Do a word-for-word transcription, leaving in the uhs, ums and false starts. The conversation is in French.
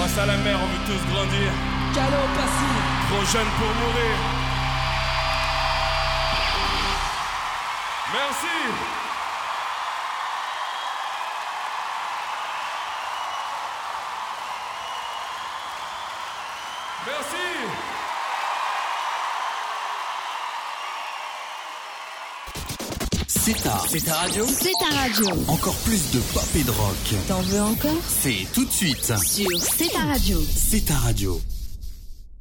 Face à la mer, on veut tous grandir. Calopassie. Trop jeune pour mourir. Merci. Merci. C'est ta, c'est ta radio. C'est ta radio. Encore plus de pop et de rock. T'en veux encore? C'est tout de suite Sur C'est ta radio. C'est ta radio.